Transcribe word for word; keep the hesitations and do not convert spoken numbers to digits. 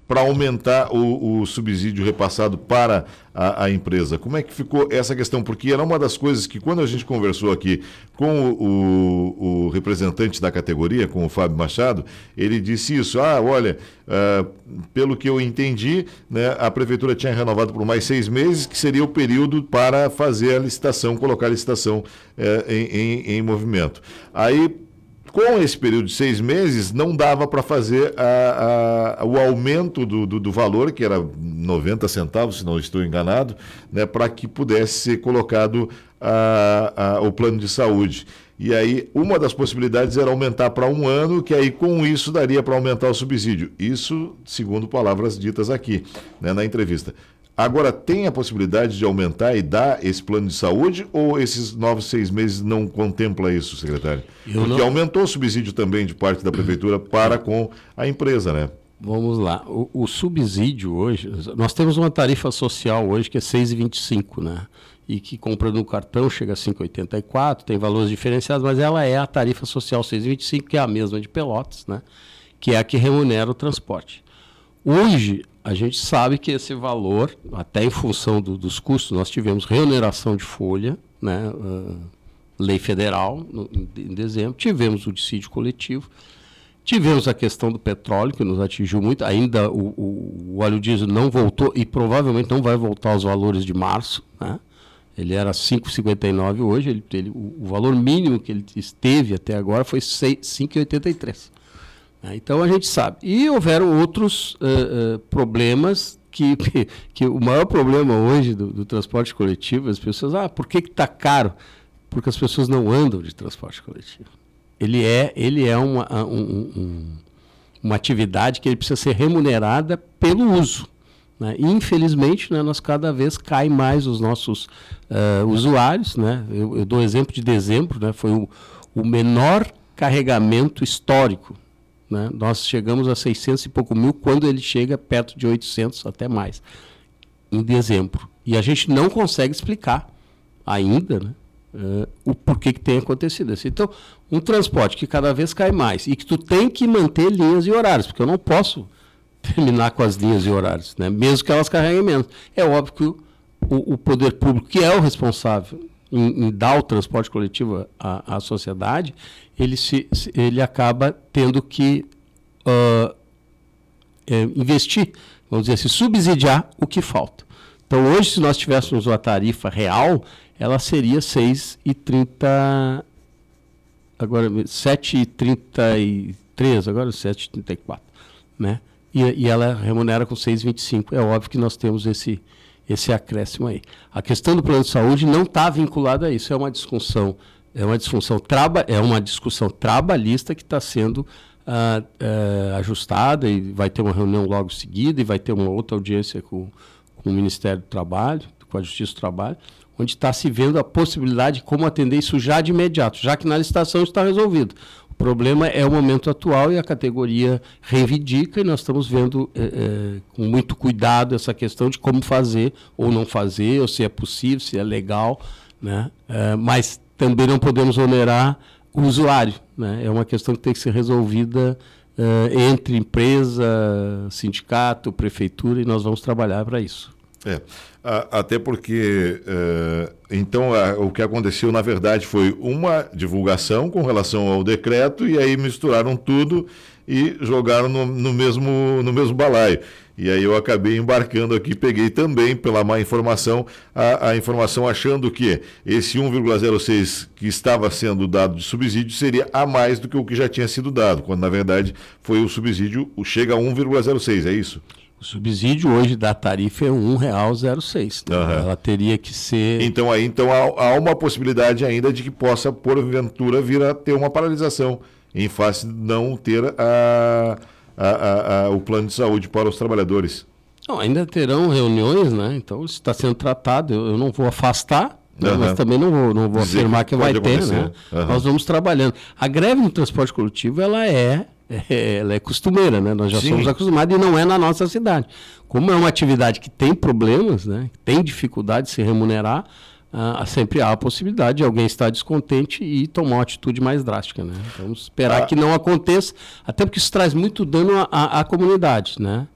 para aumentar o, o subsídio repassado para a, a empresa. Como é que ficou essa questão? Porque era uma das coisas que, quando a gente conversou aqui com o, o, o representante da categoria, com o Fábio Machado, ele disse isso. Ah, olha, uh, pelo que eu entendi, né, a prefeitura tinha renovado por mais seis meses, que seria o período para fazer a licitação, colocar a licitação uh, em, em, em movimento. Aí, com esse período de seis meses, não dava para fazer a, a, o aumento do, do, do valor, que era noventa centavos, se não estou enganado, né, para que pudesse ser colocado a, a, o plano de saúde. E aí, uma das possibilidades era aumentar para um ano, que aí com isso daria para aumentar o subsídio. Isso, segundo palavras ditas aqui, né, na entrevista. Agora, tem a possibilidade de aumentar e dar esse plano de saúde, ou esses novos seis meses não contempla isso, secretário? Eu Porque não... aumentou o subsídio também de parte da prefeitura para com a empresa, né? Vamos lá. O, o subsídio hoje, nós temos uma tarifa social hoje que é seis reais e vinte e cinco centavos, né? E que comprando no cartão chega a cinco reais e oitenta e quatro centavos, tem valores diferenciados, mas ela é a tarifa social seis reais e vinte e cinco centavos, que é a mesma de Pelotas, né? Que é a que remunera o transporte. Hoje, a gente sabe que esse valor, até em função do, dos custos, nós tivemos reoneração de folha, né, uh, lei federal, no, em dezembro, tivemos o dissídio coletivo, tivemos a questão do petróleo, que nos atingiu muito, ainda o, o, o óleo diesel não voltou e provavelmente não vai voltar aos valores de março, né? Ele era cinco reais e cinquenta e nove centavos hoje, ele, ele, o, o valor mínimo que ele esteve até agora foi cinco reais e oitenta e três centavos. Então a gente sabe. E houveram outros uh, uh, problemas que, que, que o maior problema hoje do, do transporte coletivo, as pessoas, ah, por que está caro? Porque as pessoas não andam de transporte coletivo. Ele é, ele é uma, um, um, uma atividade que ele precisa ser remunerada pelo uso, né? E, infelizmente, né, nós cada vez cai mais os nossos uh, usuários, né? Eu, eu dou exemplo de dezembro, né? Foi o, o menor carregamento histórico. Né? Nós chegamos a seiscentos e pouco mil, quando ele chega perto de oitocentos, até mais, em dezembro. E a gente não consegue explicar ainda, né, uh, o porquê que tem acontecido isso. Então, um transporte que cada vez cai mais e que tu tem que manter linhas e horários, porque eu não posso terminar com as linhas e horários, né, mesmo que elas carreguem menos. É óbvio que o, o, o poder público, que é o responsável Em, em dar o transporte coletivo à, à sociedade, ele, se, ele acaba tendo que uh, é, investir, vamos dizer assim, subsidiar o que falta. Então, hoje, se nós tivéssemos uma tarifa real, ela seria seis reais e trinta centavos, agora sete reais e trinta e três centavos, agora sete reais e trinta e quatro centavos, né? E, e ela remunera com seis reais e vinte e cinco centavos. É óbvio que nós temos esse... esse acréscimo aí. A questão do plano de saúde não está vinculada a isso, é uma discussão, é uma disfunção traba, é uma discussão trabalhista que está sendo uh, uh, ajustada, e vai ter uma reunião logo seguida, e vai ter uma outra audiência com, com o Ministério do Trabalho, com a Justiça do Trabalho, onde está se vendo a possibilidade de como atender isso já de imediato, já que na licitação está resolvido. O problema é o momento atual e a categoria reivindica, e nós estamos vendo é, é, com muito cuidado essa questão de como fazer ou não fazer, ou se é possível, se é legal, né? É, mas também não podemos onerar o usuário, né? É uma questão que tem que ser resolvida é, entre empresa, sindicato, prefeitura, e nós vamos trabalhar para isso. É, até porque, uh, então, a, o que aconteceu, na verdade, foi uma divulgação com relação ao decreto, e aí misturaram tudo e jogaram no, no, mesmo, no mesmo balaio. E aí eu acabei embarcando aqui, peguei também, pela má informação, a, a informação achando que esse um vírgula zero seis que estava sendo dado de subsídio seria a mais do que o que já tinha sido dado, quando, na verdade, foi o subsídio, chega a um vírgula zero seis, é isso? O subsídio hoje da tarifa é um real e seis centavos. Né? Uhum. Ela teria que ser... Então, aí, então há, há uma possibilidade ainda de que possa, porventura, vir a ter uma paralisação em face de não ter a, a, a, a, o plano de saúde para os trabalhadores. Não, ainda terão reuniões, né? Então, isso está sendo tratado. Eu, eu não vou afastar, né? Uhum. Mas também não vou, não vou afirmar que, que vai ter. Né? Uhum. Nós vamos trabalhando. A greve no transporte coletivo, ela é... É, ela é costumeira, né? Nós já Sim. somos acostumados, e não é na nossa cidade. Como é uma atividade que tem problemas, né? Tem dificuldade de se remunerar, ah, sempre há a possibilidade de alguém estar descontente e tomar uma atitude mais drástica, né? Vamos esperar ah. que não aconteça, até porque isso traz muito dano à, à, à comunidade, né?